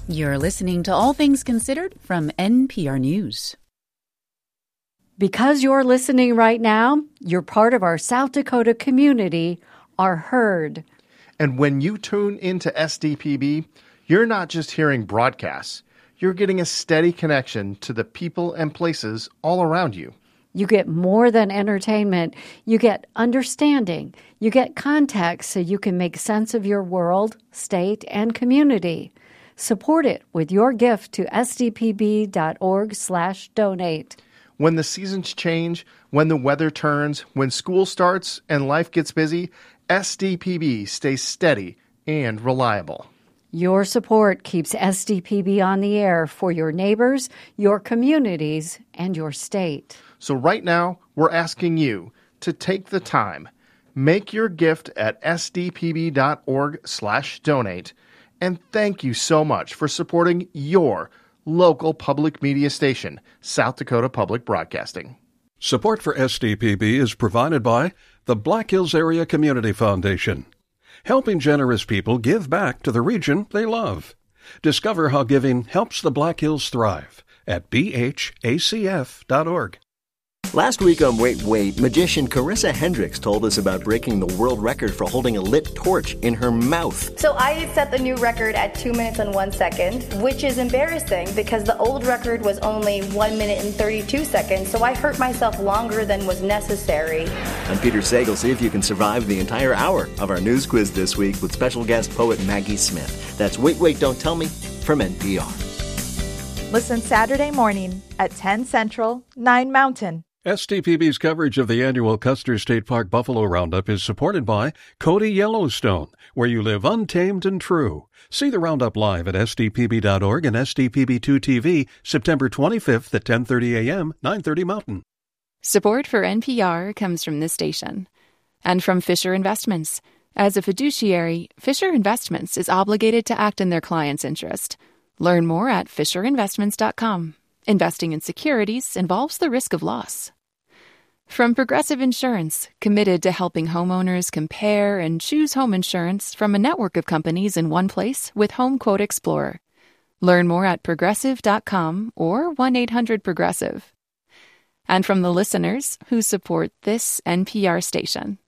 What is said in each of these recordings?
You're listening to All Things Considered from NPR News. Because you're listening right now, you're part of our South Dakota community, our herd. And when you tune into SDPB, you're not just hearing broadcasts. You're getting a steady connection to the people and places all around you. You get more than entertainment. You get understanding. You get context so you can make sense of your world, state, and community. Support it with your gift to sdpb.org/donate. When the seasons change, when the weather turns, when school starts and life gets busy, SDPB stays steady and reliable. Your support keeps SDPB on the air for your neighbors, your communities, and your state. So right now, we're asking you to take the time, make your gift at sdpb.org/donate, and thank you so much for supporting your local public media station, South Dakota Public Broadcasting. Support for SDPB is provided by the Black Hills Area Community Foundation, helping generous people give back to the region they love. Discover how giving helps the Black Hills thrive at bhacf.org. Last week on Wait, Wait, magician Carissa Hendricks told us about breaking the world record for holding a lit torch in her mouth. So I set the new record at 2 minutes and 1 second, which is embarrassing because the old record was only 1 minute and 32 seconds, so I hurt myself longer than was necessary. I'm Peter Sagal. See if you can survive the entire hour of our news quiz this week with special guest poet Maggie Smith. That's Wait, Wait, Don't Tell Me from NPR. Listen Saturday morning at 10 Central, 9 Mountain. SDPB's coverage of the annual Custer State Park Buffalo Roundup is supported by Cody Yellowstone, where you live untamed and true. See the Roundup live at sdpb.org and SDPB2 TV, September 25th at 10:30 a.m., 9:30 Mountain. Support for NPR comes from this station and from Fisher Investments. As a fiduciary, Fisher Investments is obligated to act in their client's interest. Learn more at fisherinvestments.com. Investing in securities involves the risk of loss. From Progressive Insurance, committed to helping homeowners compare and choose home insurance from a network of companies in one place with Home Quote Explorer. Learn more at progressive.com or 1-800-PROGRESSIVE. And from the listeners who support this NPR station.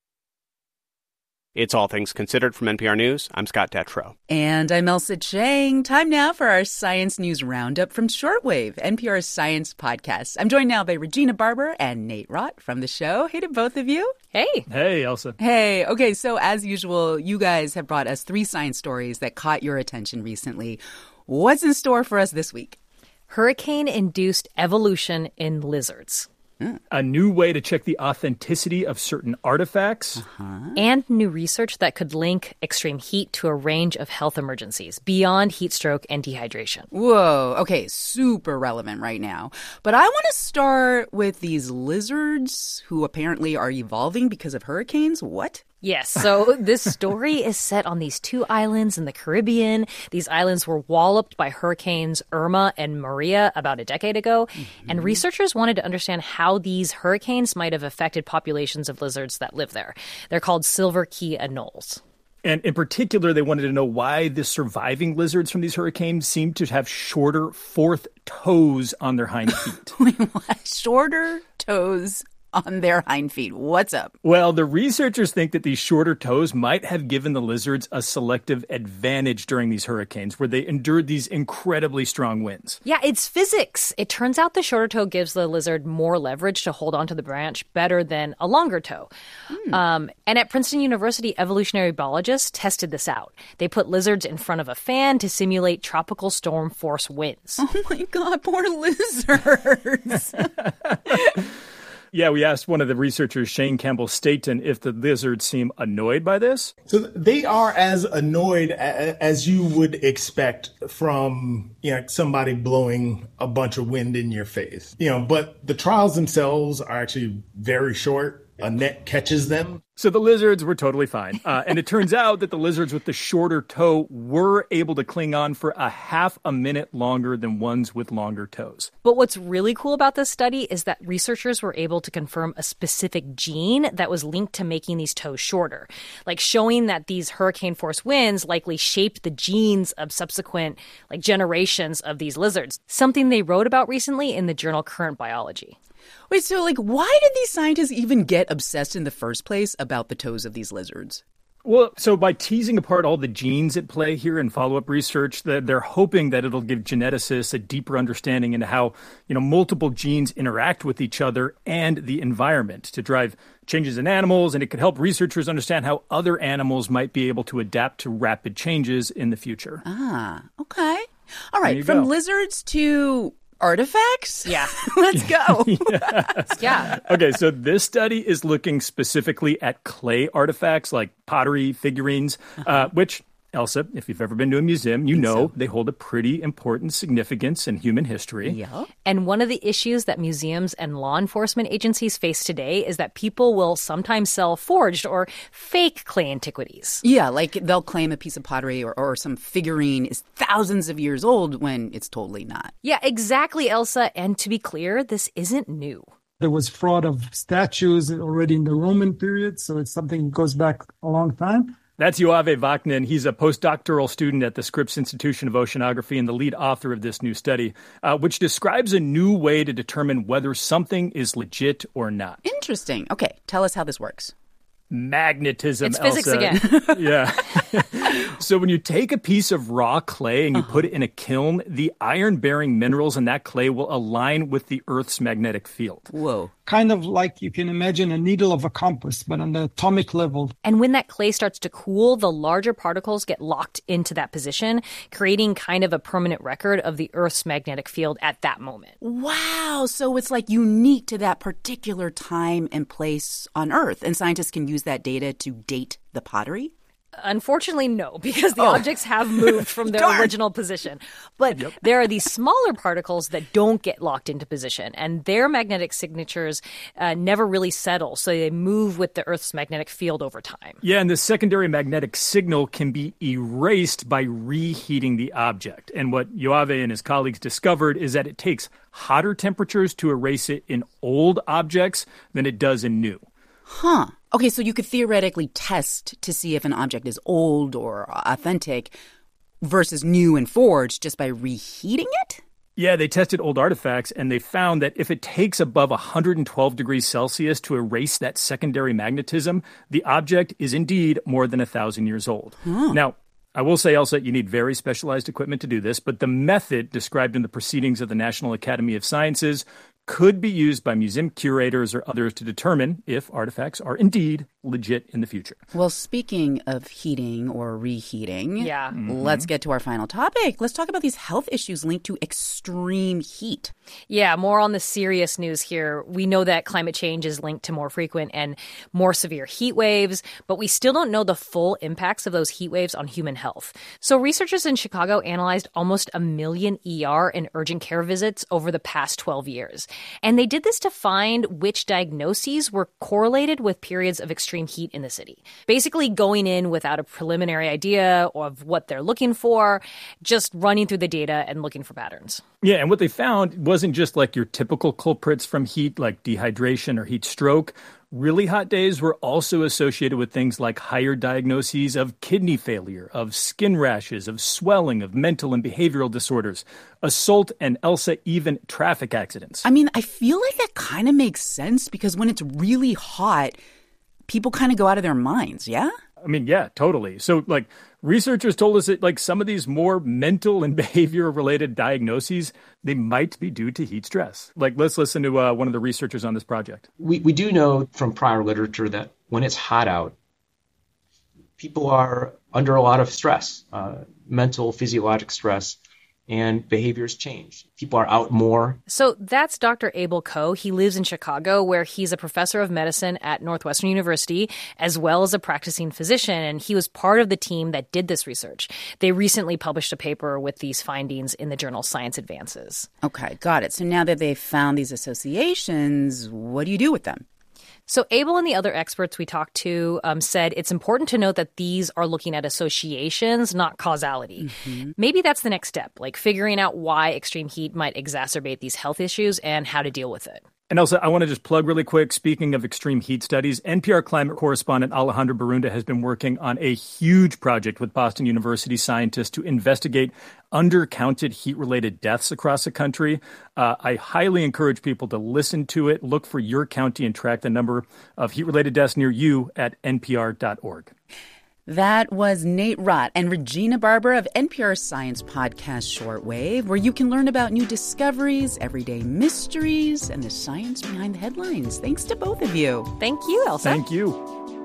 It's All Things Considered from NPR News. I'm Scott Detrow. And I'm Elsa Chang. Time now for our Science News Roundup from Shortwave, NPR's science podcast. I'm joined now by Regina Barber and Nate Rott from the show. Hey to both of you. Hey. Hey, Elsa. Hey. Okay, so as usual, you guys have brought us 3 science stories that caught your attention recently. What's in store for us this week? Hurricane-induced evolution in lizards. A new way to check the authenticity of certain artifacts. And new research that could link extreme heat to a range of health emergencies beyond heat stroke and dehydration. Whoa. Okay, super relevant right now. But I want to start with these lizards who apparently are evolving because of hurricanes. What? Yes, so this story is set on these 2 islands in the Caribbean. These islands were walloped by hurricanes Irma and Maria about a decade ago, and researchers wanted to understand how these hurricanes might have affected populations of lizards that live there. They're called Silver Key anoles. And in particular, they wanted to know why the surviving lizards from these hurricanes seemed to have shorter 4th toes on their hind feet. Wait, what? Shorter toes on their hind feet. What's up? Well, the researchers think that these shorter toes might have given the lizards a selective advantage during these hurricanes where they endured these incredibly strong winds. Yeah, it's physics. It turns out the shorter toe gives the lizard more leverage to hold onto the branch better than a longer toe. And at Princeton University, evolutionary biologists tested this out. They put lizards in front of a fan to simulate tropical storm force winds. Oh my God, poor lizards. Yeah, we asked one of the researchers, Shane Campbell-Staton, if the lizards seem annoyed by this. So they are as annoyed as you would expect from, somebody blowing a bunch of wind in your face. But the trials themselves are actually very short. A net catches them. So the lizards were totally fine. And it turns out that the lizards with the shorter toe were able to cling on for a half a minute longer than ones with longer toes. But what's really cool about this study is that researchers were able to confirm a specific gene that was linked to making these toes shorter, like showing that these hurricane-force winds likely shaped the genes of subsequent generations of these lizards, something they wrote about recently in the journal Current Biology. Wait, so why did these scientists even get obsessed in the first place about the toes of these lizards? Well, so by teasing apart all the genes at play here in follow-up research, they're hoping that it'll give geneticists a deeper understanding into how, multiple genes interact with each other and the environment to drive changes in animals, and it could help researchers understand how other animals might be able to adapt to rapid changes in the future. Ah, okay. All right, from lizards to artifacts? Yeah. Let's go. Yes. Yeah. Okay, so this study is looking specifically at clay artifacts like pottery, figurines, which, Elsa, if you've ever been to a museum, they hold a pretty important significance in human history. Yeah. And one of the issues that museums and law enforcement agencies face today is that people will sometimes sell forged or fake clay antiquities. Yeah, they'll claim a piece of pottery or some figurine is thousands of years old when it's totally not. Yeah, exactly, Elsa. And to be clear, this isn't new. There was fraud of statues already in the Roman period, so it's something that goes back a long time. That's Yoave Vaknin. He's a postdoctoral student at the Scripps Institution of Oceanography and the lead author of this new study, which describes a new way to determine whether something is legit or not. Interesting. Okay, tell us how this works. Magnetism, it's Elsa. Physics again. Yeah. So when you take a piece of raw clay and you put it in a kiln, the iron-bearing minerals in that clay will align with the Earth's magnetic field. Whoa. Kind of like you can imagine a needle of a compass, but on the atomic level. And when that clay starts to cool, the larger particles get locked into that position, creating kind of a permanent record of the Earth's magnetic field at that moment. Wow. So it's unique to that particular time and place on Earth, and scientists can use that data to date the pottery? Unfortunately, no, because the objects have moved from their original position. But there are these smaller particles that don't get locked into position, and their magnetic signatures never really settle, so they move with the Earth's magnetic field over time. Yeah, and the secondary magnetic signal can be erased by reheating the object. And what Yoave and his colleagues discovered is that it takes hotter temperatures to erase it in old objects than it does in new. Huh. Okay, so you could theoretically test to see if an object is old or authentic versus new and forged just by reheating it? Yeah, they tested old artifacts, and they found that if it takes above 112 degrees Celsius to erase that secondary magnetism, the object is indeed more than 1,000 years old. Huh. Now, I will say, Elsa, you need very specialized equipment to do this, but the method described in the Proceedings of the National Academy of Sciences could be used by museum curators or others to determine if artifacts are indeed legit in the future. Well, speaking of heating or reheating, let's get to our final topic. Let's talk about these health issues linked to extreme heat. Yeah, more on the serious news here. We know that climate change is linked to more frequent and more severe heat waves, but we still don't know the full impacts of those heat waves on human health. So researchers in Chicago analyzed almost 1 million ER and urgent care visits over the past 12 years. And they did this to find which diagnoses were correlated with periods of extreme heat in the city. Basically going in without a preliminary idea of what they're looking for, just running through the data and looking for patterns. Yeah, and what they found wasn't just your typical culprits from heat like dehydration or heat stroke. Really hot days were also associated with things like higher diagnoses of kidney failure, of skin rashes, of swelling, of mental and behavioral disorders, assault, and, Elsa, even traffic accidents. I mean, I feel like that kind of makes sense because when it's really hot, people kind of go out of their minds, yeah? I mean, yeah, totally. So, researchers told us that, some of these more mental and behavior-related diagnoses, they might be due to heat stress. Let's listen to one of the researchers on this project. We do know from prior literature that when it's hot out, people are under a lot of stress, mental, physiologic stress, and behaviors change. People are out more. So that's Dr. Abel Koh. He lives in Chicago, where he's a professor of medicine at Northwestern University, as well as a practicing physician, and he was part of the team that did this research. They recently published a paper with these findings in the journal Science Advances. Okay, got it. So now that they've found these associations, what do you do with them? So Abel and the other experts we talked to said it's important to note that these are looking at associations, not causality. Maybe that's the next step, like figuring out why extreme heat might exacerbate these health issues and how to deal with it. And Elsa, I want to just plug really quick, speaking of extreme heat studies, NPR climate correspondent Alejandra Barunda has been working on a huge project with Boston University scientists to investigate undercounted heat-related deaths across the country. I highly encourage people to listen to it, look for your county, and track the number of heat-related deaths near you at npr.org. That was Nate Rott and Regina Barber of NPR Science podcast Shortwave, where you can learn about new discoveries, everyday mysteries, and the science behind the headlines. Thanks to both of you. Thank you, Elsa. Thank you.